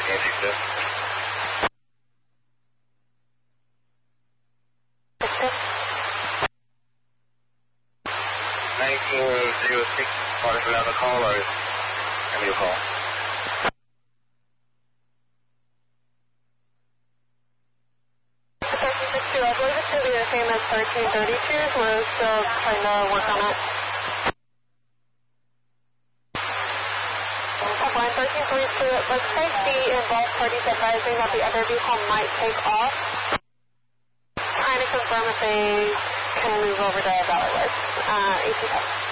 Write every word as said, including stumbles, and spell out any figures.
eighty-six. nineteen oh six, calling for another call or a new call? thirteen sixty-two, I believe it's going to be the same as thirteen thirty-two. We're still trying to work on it. Line thirteen forty-two, it looks like the involved parties advising that the other vehicle might take off. Trying to confirm if they can move over to Valley Woods. Uh, A T